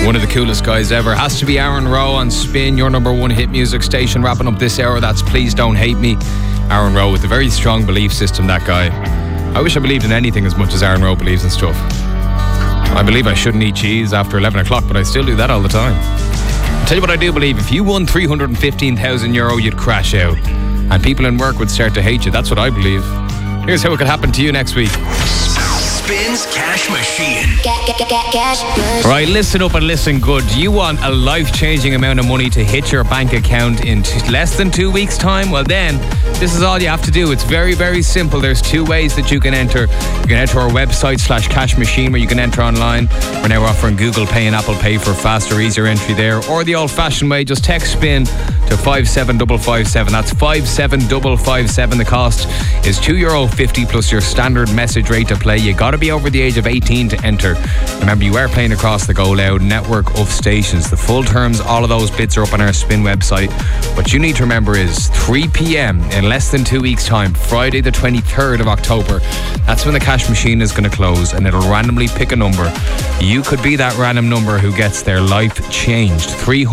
One of the coolest guys ever. Has to be Aaron Rowe on Spin, your number one hit music station. Wrapping up this hour, that's Please Don't Hate Me. Aaron Rowe with a very strong belief system, that guy. I wish I believed in anything as much as Aaron Rowe believes in stuff. I believe I shouldn't eat cheese after 11 o'clock, but I still do that all the time. I'll tell you what I do believe. If you won €315,000, you'd crash out. And people in work would start to hate you. That's what I believe. Here's how it could happen to you next week. Spins Cash Machine. Right, listen up and listen good. Do you want a life-changing amount of money to hit your bank account in less than 2 weeks' time? Well then, this is all you have to do. It's very, very simple. There's two ways that you can enter. You can enter our website /Cash Machine, where you can enter online. We're now offering Google Pay and Apple Pay for faster, easier entry there. Or the old-fashioned way, just text SPIN to 57557. That's 57557. The cost is €2.50 plus your standard message rate to play. You got to be over the age of 18 to enter. Remember, you are playing across the Go Loud network of stations. The full terms, all of those bits are up on our Spin website. What you need to remember is 3 p.m. in less than 2 weeks' time, Friday the 23rd of October. That's when the cash machine is going to close, and it'll randomly pick a number. You could be that random number who gets their life changed.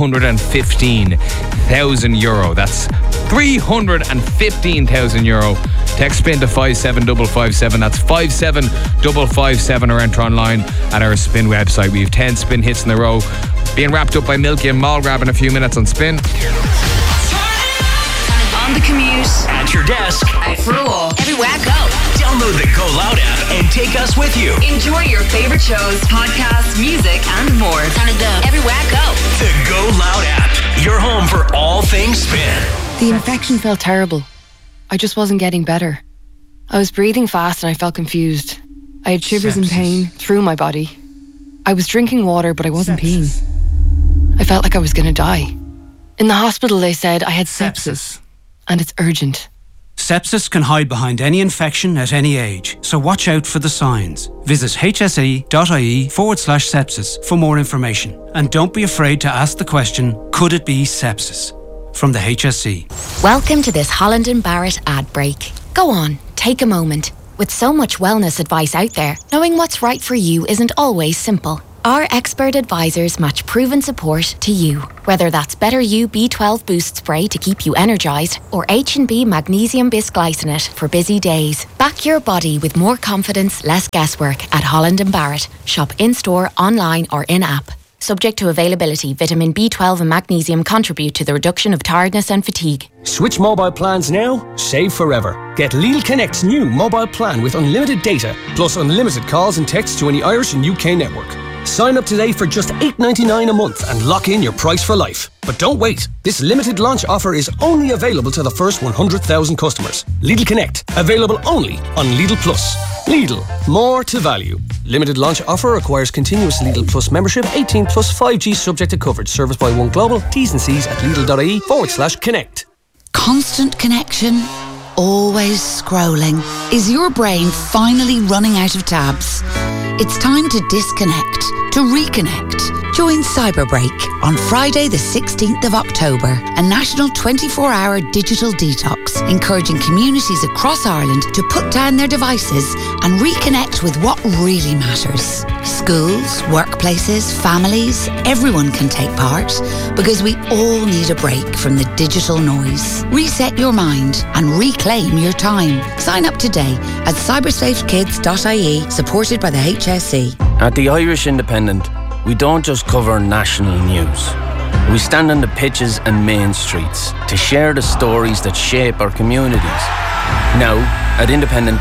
€315,000. That's €315,000. Text SPIN to 57557. That's 57557, or enter online at our Spin website. We have 10 Spin hits in a row, being wrapped up by Milky and Mall. Grabbing a few minutes on Spin. On the commute, At your desk, out for a walk, everywhere I go. download the Go Loud app and take us with you. Enjoy your favorite shows, podcasts, music, and more. Turn it up everywhere I go. The Go Loud app, your home for all things Spin. The infection felt terrible. I just wasn't getting better. I was breathing fast and I felt confused. I had shivers and pain through my body. I was drinking water, but I wasn't peeing. I felt like I was going to die. In the hospital, they said I had sepsis, and it's urgent. Sepsis can hide behind any infection at any age, so watch out for the signs. Visit hse.ie/sepsis for more information. And don't be afraid to ask the question, could it be sepsis? From the HSE. Welcome to this Holland & Barrett ad break. Go on, take a moment. With so much wellness advice out there, knowing what's right for you isn't always simple. Our expert advisors match proven support to you. Whether that's Better You B12 Boost Spray to keep you energised, or H&B Magnesium Bisglycinate for busy days. Back your body with more confidence, less guesswork at Holland & Barrett. Shop in-store, online or in-app. Subject to availability, vitamin B12 and magnesium contribute to the reduction of tiredness and fatigue. Switch mobile plans now, save forever. Get Lidl Connect's new mobile plan with unlimited data, plus unlimited calls and texts to any Irish and UK network. Sign up today for just $8.99 a month and lock in your price for life. But don't wait. This limited launch offer is only available to the first 100,000 customers. Lidl Connect, available only on Lidl Plus. Lidl, more to value. Limited launch offer requires continuous Lidl Plus membership, 18 plus 5G subject to coverage. Service by One Global. T's and C's at Lidl.ie/connect. Constant connection, always scrolling. Is your brain finally running out of tabs? It's time to disconnect, to reconnect. Join Cyberbreak on Friday the 16th of October, a national 24-hour digital detox, encouraging communities across Ireland to put down their devices and reconnect with what really matters. Schools, workplaces, families, everyone can take part, because we all need a break from the digital noise. Reset your mind and reclaim your time. Sign up today at cybersafekids.ie, supported by the HSE. At the Irish Independent, we don't just cover national news. We stand on the pitches and main streets to share the stories that shape our communities. Now, at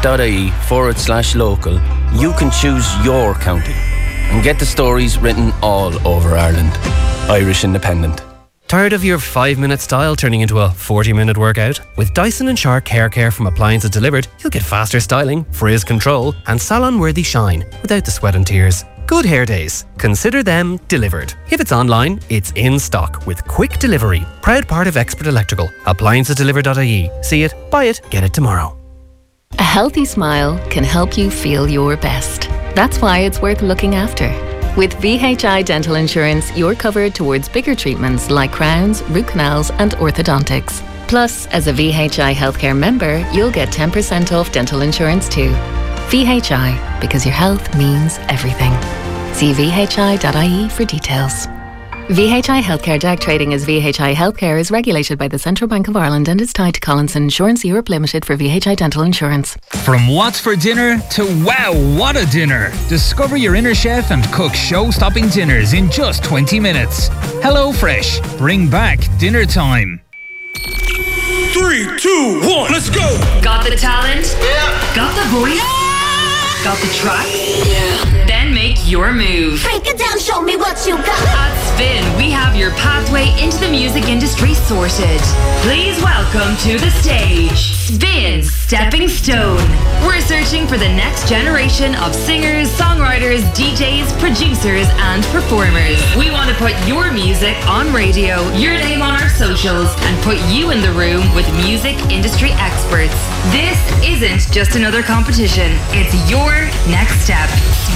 independent.ie/local, you can choose your county and get the stories written all over Ireland. Irish Independent. Tired of your 5-minute style turning into a 40-minute workout? With Dyson & Shark Hair Care from Appliances Delivered, you'll get faster styling, frizz control, and salon-worthy shine without the sweat and tears. Good hair days. Consider them delivered. If it's online, it's in stock with quick delivery. Proud part of Expert Electrical. AppliancesDelivered.ie. See it, buy it, get it tomorrow. A healthy smile can help you feel your best. That's why it's worth looking after. With VHI Dental Insurance, you're covered towards bigger treatments like crowns, root canals and orthodontics. Plus, as a VHI Healthcare member, you'll get 10% off dental insurance too. VHI, because your health means everything. See vhi.ie for details. VHI Healthcare Jack trading as VHI Healthcare is regulated by the Central Bank of Ireland and is tied to Collinson Insurance Europe Limited for VHI Dental Insurance. From what's for dinner to wow, what a dinner! Discover your inner chef and cook show-stopping dinners in just 20 minutes. HelloFresh, bring back dinner time. 3, 2, 1, let's go! Got the talent? Yeah. Got the voice? Yeah. Got the track? Yeah. Then make your move. Break it down, show me what you got. At Spin, we have your pathway into the music industry sorted. Please welcome to the stage, Spin Stepping Stone. We're searching for the next generation of singers, songwriters, DJs, producers, and performers. We want to put your music on radio, your name on our socials, and put you in the room with music industry experts. This isn't just another competition, it's your next step.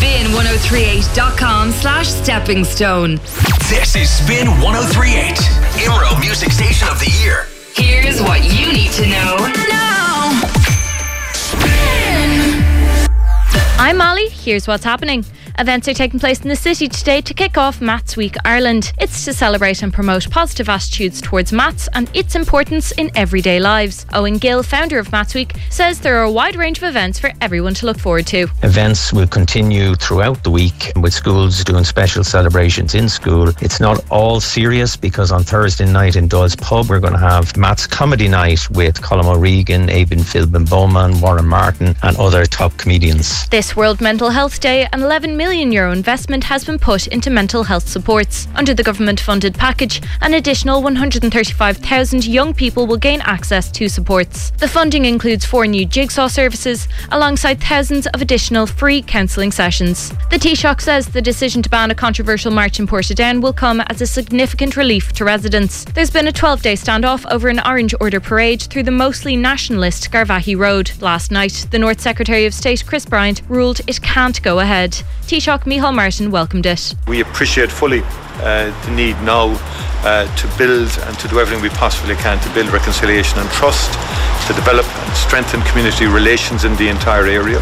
Spin1038.com/stepping stone. This is Spin 1038, IMRO Music Station of the Year. Here's what you need to know now. I'm Molly. Here's what's happening. Events are taking place in the city today to kick off Maths Week Ireland. It's to celebrate and promote positive attitudes towards maths and its importance in everyday lives. Owen Gill, founder of Maths Week, says there are a wide range of events for everyone to look forward to. Events will continue throughout the week with schools doing special celebrations in school. It's not all serious because on Thursday night in Doyle's Pub we're going to have Maths Comedy Night with Colm O'Regan, Aibin Philbin Bowman, Warren Martin and other top comedians. This World Mental Health Day, an €11 million investment has been put into mental health supports. Under the government-funded package, an additional 135,000 young people will gain access to supports. The funding includes 4 new jigsaw services, alongside thousands of additional free counselling sessions. The Taoiseach says the decision to ban a controversial march in Portadown will come as a significant relief to residents. There's been a 12-day standoff over an Orange Order parade through the mostly nationalist Garvaghey Road. Last night, the North Secretary of State Chris Bryant ruled it can't go ahead. Taoiseach Micheál Martin welcomed it. We appreciate fully the need now to build and to do everything we possibly can to build reconciliation and trust, to develop and strengthen community relations in the entire area,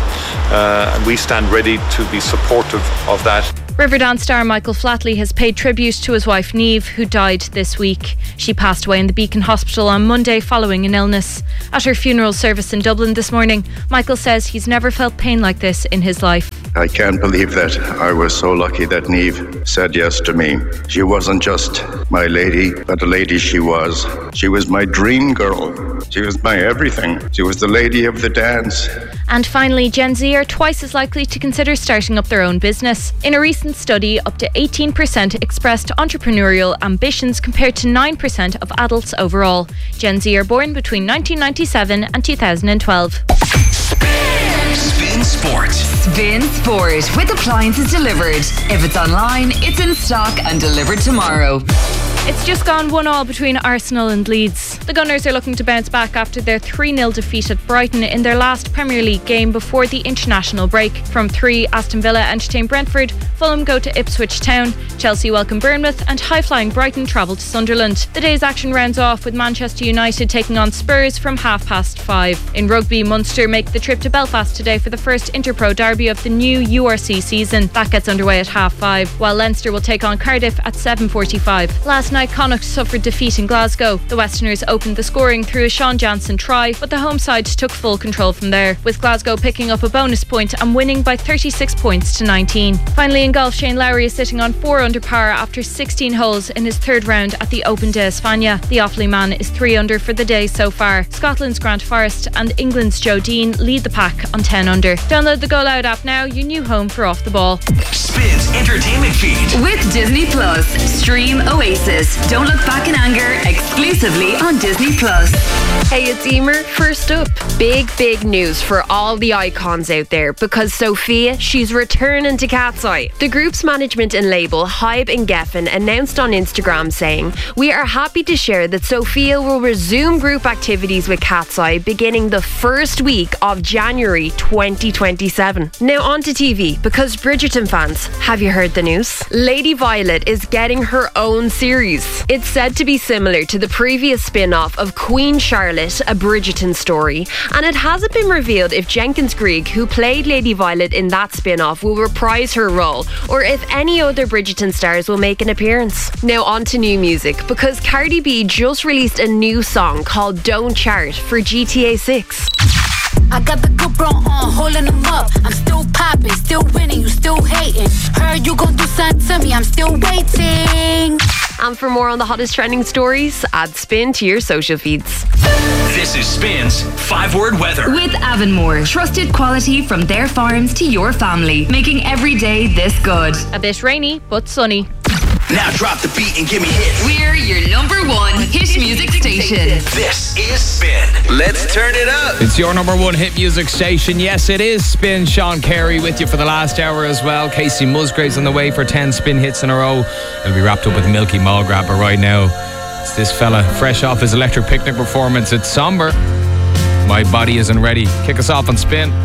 and we stand ready to be supportive of that. Riverdance star Michael Flatley has paid tribute to his wife Niamh, who died this week. She passed away in the Beacon Hospital on Monday following an illness. At her funeral service in Dublin this morning, Michael says he's never felt pain like this in his life. I can't believe that I was so lucky that Niamh said yes to me. She wasn't just my lady, but a lady she was. She was my dream girl. She was my everything. She was the lady of the dance. And finally, Gen Z are twice as likely to consider starting up their own business. In a recent study, up to 18% expressed entrepreneurial ambitions compared to 9% of adults overall. Gen Z are born between 1997 and 2012. Spin Sport. Spin Sport with appliances delivered. If it's online, it's in stock and delivered tomorrow. It's just gone 1-1 between Arsenal and Leeds. The Gunners are looking to bounce back after their 3-0 defeat at Brighton in their last Premier League game before the international break. From 3, Aston Villa entertain Brentford, Fulham go to Ipswich Town, Chelsea welcome Bournemouth and high-flying Brighton travel to Sunderland. The day's action rounds off with Manchester United taking on Spurs from 5:30. In rugby, Munster make the trip to Belfast today for the first Interpro derby of the new URC season. That gets underway at 5:30, while Leinster will take on Cardiff at 7:45. Last night, Connacht suffered defeat in Glasgow. The Westerners opened the scoring through a Sean Jansen try, but the home side took full control from there, with Glasgow picking up a bonus point and winning by 36 points to 19. Finally, in golf, Shane Lowry is sitting on 4 under par after 16 holes in his third round at the Open de España. The Offaly man is 3 under for the day so far. Scotland's Grant Forrest and England's Joe Dean lead the pack on 10 under. Download the Go Loud app now, your new home for Off the Ball. Spin's entertainment feed. With Disney Plus, stream Oasis. Don't Look Back in Anger exclusively on Disney Plus. Hey, it's Emer. First up, big news for all the icons out there, because Sophia, she's returning to Cat's Eye. The group's management and label, Hybe and Geffen, announced on Instagram saying, "We are happy to share that Sophia will resume group activities with Cat's Eye beginning the first week of January 2027. Now on to TV, because Bridgerton fans, Have you heard the news? Lady Violet is getting her own series. It's said to be similar to the previous spin-off of Queen Charlotte, A Bridgerton Story, and it hasn't been revealed if Jenkins Greig, who played Lady Violet in that spin-off, will reprise her role, or if any other Bridgerton stars will make an appearance. Now on to new music, because Cardi B just released a new song called Don't Chart for GTA 6. I got the good bro on, holding them up. I'm still popping, still winning, you still hating. Heard you gon' do something to me, I'm still waiting. And for more on the hottest trending stories, add Spin to your social feeds. This is Spin's 5-word weather. With Avonmore, trusted quality from their farms to your family, making every day this good. A bit rainy, but sunny. Now drop the beat and give me hits. We're your number one hit music station. This is Spin. Let's turn it up. It's your number one hit music station. Yes, it is Spin. Sean Carey with you for the last hour as well. Casey Musgraves on the way for 10 Spin hits in a row. It'll be wrapped up with Milky Mall Grabber right now. It's this fella, fresh off his Electric Picnic performance. It's Somber. My Body Isn't Ready. Kick us off on Spin.